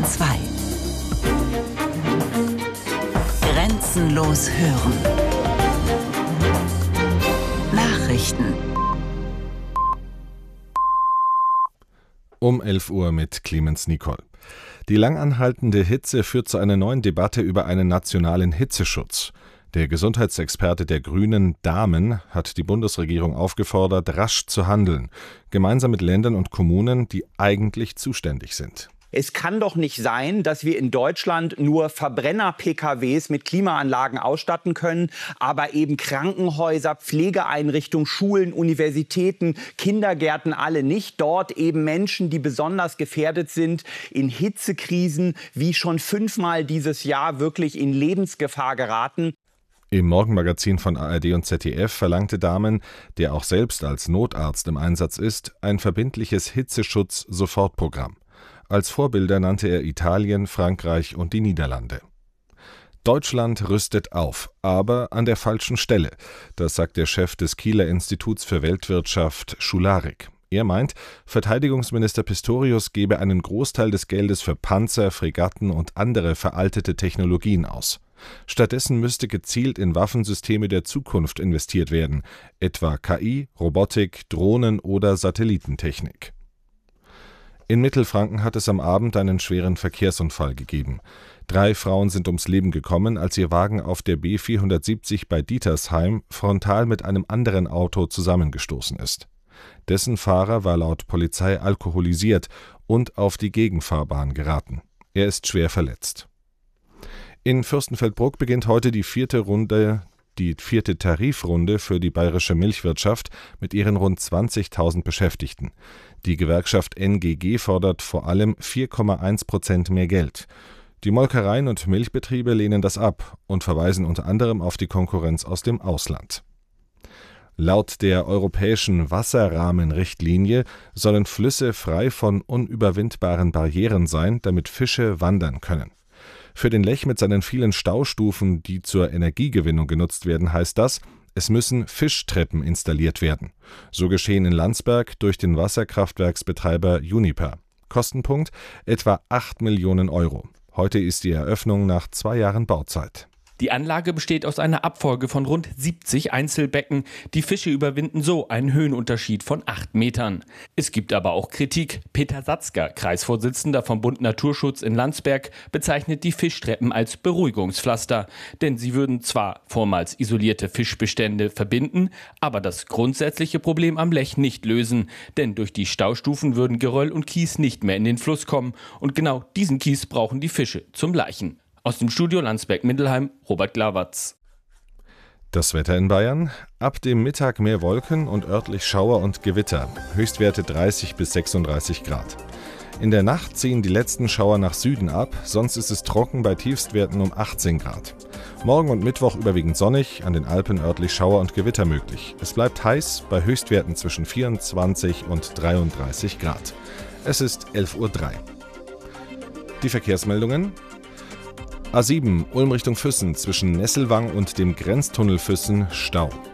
2. Grenzenlos hören. Nachrichten. Um 11 Uhr mit Clemens Nicol. Die langanhaltende Hitze führt zu einer neuen Debatte über einen nationalen Hitzeschutz. Der Gesundheitsexperte der Grünen, Dahmen, hat die Bundesregierung aufgefordert, rasch zu handeln, gemeinsam mit Ländern und Kommunen, die eigentlich zuständig sind. Es kann doch nicht sein, dass wir in Deutschland nur Verbrenner-PKWs mit Klimaanlagen ausstatten können, aber eben Krankenhäuser, Pflegeeinrichtungen, Schulen, Universitäten, Kindergärten alle nicht. Dort eben Menschen, die besonders gefährdet sind, in Hitzekrisen wie schon 5-mal dieses Jahr wirklich in Lebensgefahr geraten. Im Morgenmagazin von ARD und ZDF verlangte Dahmen, der auch selbst als Notarzt im Einsatz ist, ein verbindliches Hitzeschutz-Sofortprogramm. Als Vorbilder nannte er Italien, Frankreich und die Niederlande. Deutschland rüstet auf, aber an der falschen Stelle. Das sagt der Chef des Kieler Instituts für Weltwirtschaft, Schularik. Er meint, Verteidigungsminister Pistorius gebe einen Großteil des Geldes für Panzer, Fregatten und andere veraltete Technologien aus. Stattdessen müsste gezielt in Waffensysteme der Zukunft investiert werden, etwa KI, Robotik, Drohnen oder Satellitentechnik. In Mittelfranken hat es am Abend einen schweren Verkehrsunfall gegeben. 3 Frauen sind ums Leben gekommen, als ihr Wagen auf der B470 bei Dietersheim frontal mit einem anderen Auto zusammengestoßen ist. Dessen Fahrer war laut Polizei alkoholisiert und auf die Gegenfahrbahn geraten. Er ist schwer verletzt. In Fürstenfeldbruck beginnt heute die vierte Tarifrunde für die bayerische Milchwirtschaft mit ihren rund 20.000 Beschäftigten. Die Gewerkschaft NGG fordert vor allem 4,1% mehr Geld. Die Molkereien und Milchbetriebe lehnen das ab und verweisen unter anderem auf die Konkurrenz aus dem Ausland. Laut der europäischen Wasserrahmenrichtlinie sollen Flüsse frei von unüberwindbaren Barrieren sein, damit Fische wandern können. Für den Lech mit seinen vielen Staustufen, die zur Energiegewinnung genutzt werden, heißt das, es müssen Fischtreppen installiert werden. So geschehen in Landsberg durch den Wasserkraftwerksbetreiber Uniper. Kostenpunkt etwa 8 Millionen Euro. Heute ist die Eröffnung nach 2 Jahren Bauzeit. Die Anlage besteht aus einer Abfolge von rund 70 Einzelbecken. Die Fische überwinden so einen Höhenunterschied von 8 Metern. Es gibt aber auch Kritik. Peter Satzker, Kreisvorsitzender vom Bund Naturschutz in Landsberg, bezeichnet die Fischtreppen als Beruhigungspflaster. Denn sie würden zwar vormals isolierte Fischbestände verbinden, aber das grundsätzliche Problem am Lech nicht lösen. Denn durch die Staustufen würden Geröll und Kies nicht mehr in den Fluss kommen. Und genau diesen Kies brauchen die Fische zum Laichen. Aus dem Studio Landsberg-Mindelheim, Robert Glawatz. Das Wetter in Bayern. Ab dem Mittag mehr Wolken und örtlich Schauer und Gewitter. Höchstwerte 30 bis 36 Grad. In der Nacht ziehen die letzten Schauer nach Süden ab, sonst ist es trocken bei Tiefstwerten um 18 Grad. Morgen und Mittwoch überwiegend sonnig, an den Alpen örtlich Schauer und Gewitter möglich. Es bleibt heiß bei Höchstwerten zwischen 24 und 33 Grad. Es ist 11:03 Uhr. Die Verkehrsmeldungen. A7 Ulm Richtung Füssen zwischen Nesselwang und dem Grenztunnel Füssen Stau.